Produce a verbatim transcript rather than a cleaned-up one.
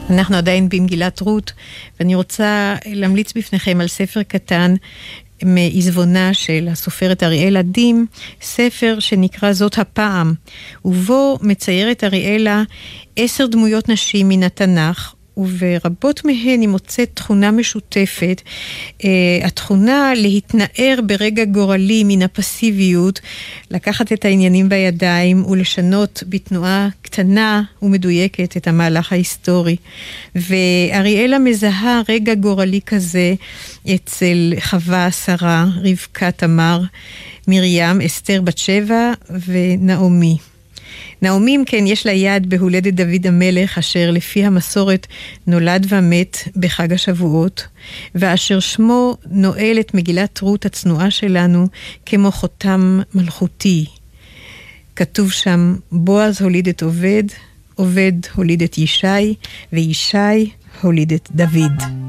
אנחנו עדיין במגילת רות, ואני רוצה להמליץ בפניכם על ספר קטן מעזבונה של הסופרת אריאלה דים, ספר שנקרא זאת הפעם, ובו מציירת אריאלה עשר דמויות נשים מן התנ"ך, וברבות מהן היא מוצאת תכונה משותפת, uh, התכונה להתנער ברגע גורלי מן הפסיביות, לקחת את העניינים בידיים ולשנות בתנועה קטנה ומדויקת את המהלך ההיסטורי. ואריאלה מזהה רגע גורלי כזה אצל חווה, שרה, רבקה, תמר, מרים, אסתר בת שבע ונעמי. נעמי, אם כן, יש לה יד בהולדת דוד המלך, אשר לפי המסורת נולד ומת בחג השבועות, ואשר שמו נועל את מגילת רות הצנועה שלנו כמו חותם מלכותי. כתוב שם, בועז הוליד את עובד, עובד הוליד את ישי, וישי הוליד את דוד.